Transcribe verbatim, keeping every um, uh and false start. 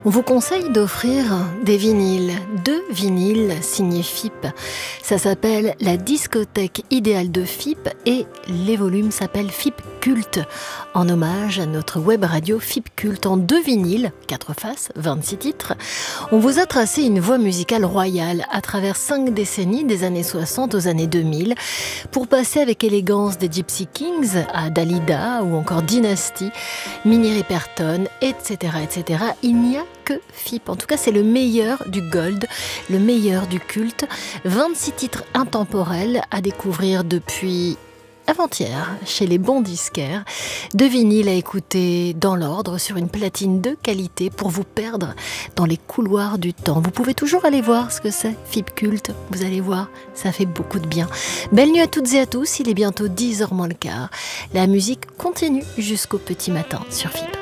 On vous conseille d'offrir des vinyles, deux vinyles signés F I P. Ça s'appelle la discothèque idéale de F I P et les volumes s'appellent F I P Culte, en hommage à notre web radio F I P Culte en deux vinyles, quatre faces, vingt-six titres. On vous a tracé une voie musicale royale à travers cinq décennies des années soixante aux années deux mille, pour passer avec élégance des Gypsy Kings à Dalida ou encore Dynasty, Minnie Riperton, et cetera, et cetera. Il n'y a que F I P. En tout cas, c'est le meilleur du gold, le meilleur du culte. vingt-six titres intemporels à découvrir depuis avant-hier chez les bons disquaires. Deux vinyles à écouter dans l'ordre sur une platine de qualité pour vous perdre dans les couloirs du temps. Vous pouvez toujours aller voir ce que c'est F I P Culte. Vous allez voir, ça fait beaucoup de bien. Belle nuit à toutes et à tous. Il est bientôt dix heures moins le quart. La musique continue jusqu'au petit matin sur F I P.